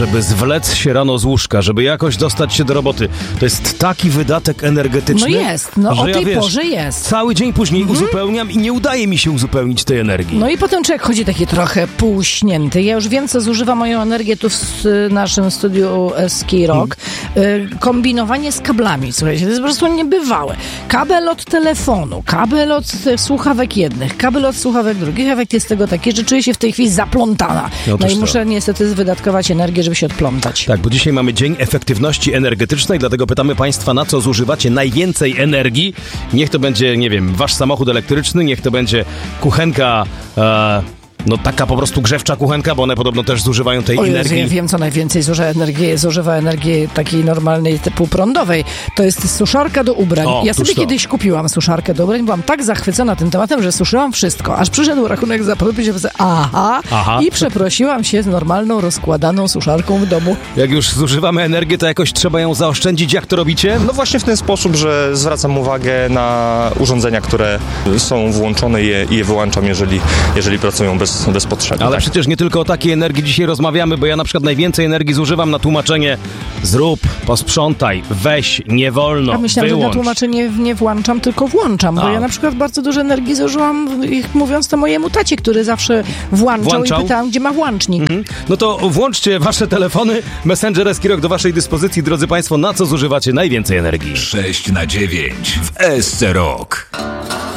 żeby zwlec się rano z łóżka, żeby jakoś dostać się do roboty. To jest taki wydatek energetyczny. No jest, o tej porze jest. Cały dzień później uzupełniam i nie udaje mi się uzupełnić tej energii. No i potem człowiek chodzi taki trochę półśnięty. Ja już wiem, co zużywa moją energię tu w naszym studiu Ski Rock. Kombinowanie z kablami, słuchajcie, to jest po prostu niebywałe. Kabel od telefonu, kabel od słuchawek jednych, kabel od słuchawek drugich. Efekt jest tego taki, że czuję się w tej chwili zaplątana. No i muszę niestety wydatkować energię, żeby się odplątać. Tak, bo dzisiaj mamy Dzień Efektywności Energetycznej, dlatego pytamy Państwa, na co zużywacie najwięcej energii. Niech to będzie, nie wiem, wasz samochód elektryczny, niech to będzie kuchenka... taka po prostu grzewcza kuchenka, bo one podobno też zużywają tej energii. Ja wiem, co najwięcej zużywa energii takiej normalnej, typu prądowej. To jest suszarka do ubrań. Ja sobie kiedyś kupiłam suszarkę do ubrań, byłam tak zachwycona tym tematem, że suszyłam wszystko. Aż przyszedł rachunek za prąd i się i przeprosiłam się z normalną, rozkładaną suszarką w domu. Jak już zużywamy energię, to jakoś trzeba ją zaoszczędzić. Jak to robicie? No właśnie w ten sposób, że zwracam uwagę na urządzenia, które są włączone i je wyłączam, jeżeli pracują bez potrzeby. Ale tak? przecież nie tylko o takiej energii dzisiaj rozmawiamy, bo ja na przykład najwięcej energii zużywam na tłumaczenie zrób, posprzątaj, weź, nie wolno, myślałam, wyłącz. że na tłumaczenie nie włączam, tylko włączam, bo ja na przykład bardzo dużo energii zużyłam, mówiąc to mojemu tacie, który zawsze włączał i pytałam, gdzie ma włącznik. No to włączcie wasze telefony, Messenger Ski Rock do waszej dyspozycji, drodzy Państwo, na co zużywacie najwięcej energii. 6 na 9 w SC Rock.